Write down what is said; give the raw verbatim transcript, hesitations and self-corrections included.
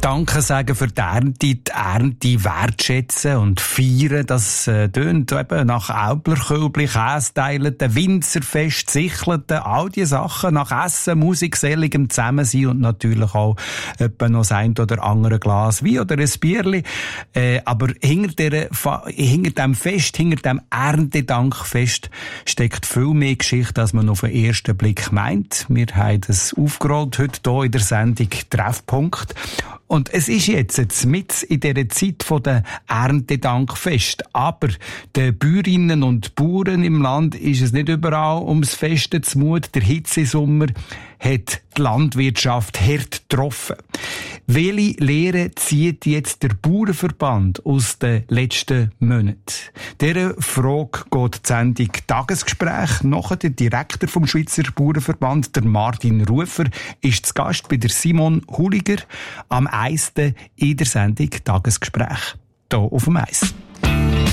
Danke sagen für die Ernte, die Ernte wertschätzen und feiern. Das äh, tönt eben nach Aublerkölbli, Kästeilen, Winzerfest, Sichelten, all diese Sachen, nach Essen, Musik, seligem Zusammensein und natürlich auch etwa noch das ein oder andere Glas Wein oder ein Bierli. Äh, aber hinter, der, hinter dem Fest, hinter dem Erntedankfest steckt viel mehr Geschichte, als man auf den ersten Blick meint. Wir haben das aufgerollt heute hier in der Sendung Treffpunkt. Und es ist jetzt, jetzt mit in dieser Zeit von der Erntedankfest. Aber den Bäuerinnen und Bauern im Land ist es nicht überall ums Festen zumut. Der Hitzesommer hat die Landwirtschaft hart getroffen. Welche Lehre zieht jetzt der Bauernverband aus den letzten Monaten? Dieser Frage geht die Sendung Tagesgespräch. Nachher der Direktor vom Schweizer Bauernverband, der Martin Rufer, ist zu Gast bei der Simon Huliger am Eisten in der Sendung Tagesgespräch. Hier auf dem Eis.